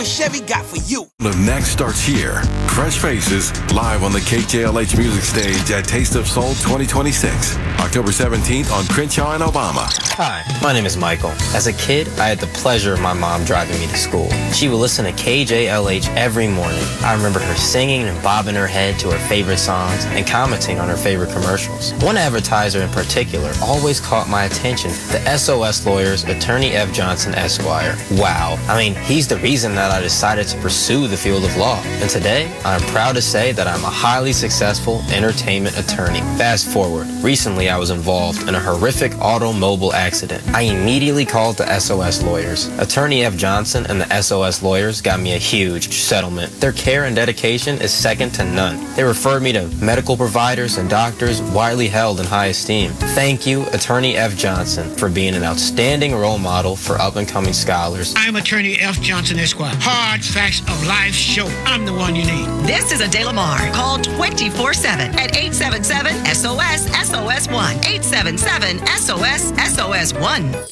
Chevy got for you. The next starts here. Fresh Faces, live on the KJLH Music Stage at Taste of Soul 2026. October 17th on Crenshaw and Obama. Hi, my name is Michael. As a kid, I had the pleasure of my mom driving me to school. She would listen to KJLH every morning. I remember her singing and bobbing her head to her favorite songs and commenting on her favorite commercials. One advertiser in particular always caught my attention, the SOS Lawyers, Attorney F. Johnson, Esquire. Wow. I mean, he's the reason that I decided to pursue the field of law. And today, I'm proud to say that I'm a highly successful entertainment attorney. Fast forward. Recently, I was involved in a horrific automobile accident. I immediately called the SOS Lawyers. Attorney F. Johnson and the SOS Lawyers got me a huge settlement. Their care and dedication is second to none. They referred me to medical providers and doctors widely held in high esteem. Thank you, Attorney F. Johnson, for being an outstanding role model for up-and-coming scholars. I'm Attorney F. Johnson, Esquire. Hard facts of life show I'm the one you need. This is Adela Mar. Call 24/7 at 877-SOS-SOS1. 877-SOS-SOS1.